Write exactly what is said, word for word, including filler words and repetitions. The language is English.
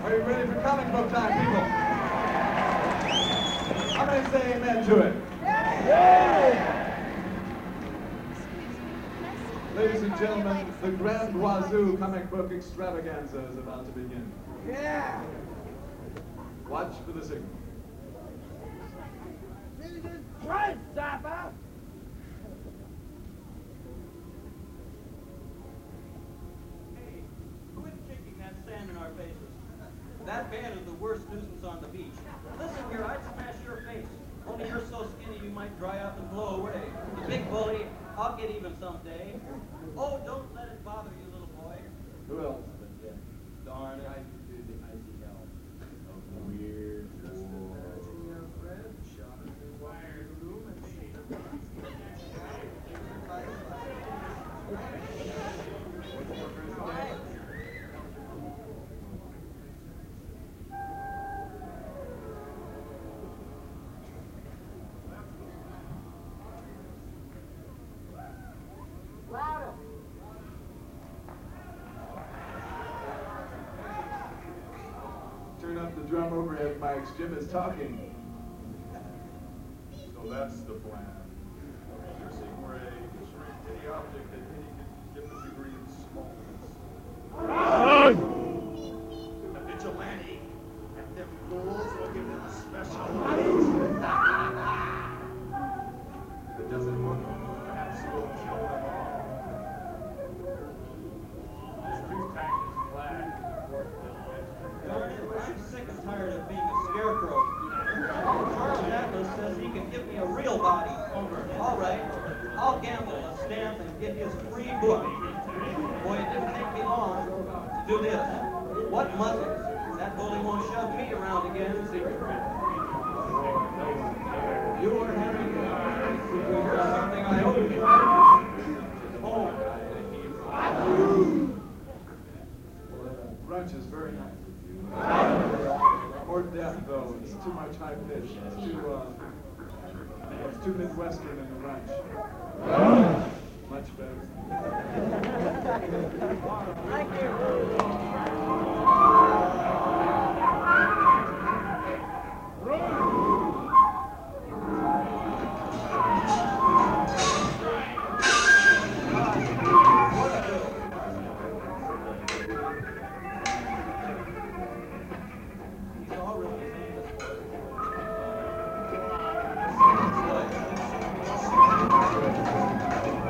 Are you ready for comic book time, people? How many say amen to it? Ladies and gentlemen, the Grand Wazoo comic book extravaganza is about to begin. Yeah. Watch for the signal. Jesus Christ, Zappa! Hey, quit kicking that sand in our faces. That band is the worst nuisance on the beach. Listen here, I'd smash your face. Only you're so skinny you might dry up and blow away. The big bully, I'll get even someday. Oh, don't let it bother you, little boy. Who else? Darn it, I could do the icy hell. Weird. Just imagine your friend shot in the wired room and she... Louder! Turn up the drum overhead mics. Jim is talking. So that's the plan. Piercing ray to shrink any object at any given degree of smallness. The vigilante. And them fools will give them a special. If it doesn't work, perhaps we'll kill them all. This tooth tank is black. Darn it, I'm sick and tired of being a scarecrow. Charles Atlas says he can give me a real body. All right, I'll gamble a stamp and get his free book. Boy, it didn't take me long to do this. What muscles? That bully won't shove me around again. You are having something I owe you. Oh. Brunch is very nice. More depth, though. It's too much high pitch. It's too, uh, it's too Midwestern in the brunch. Much better. Thank you.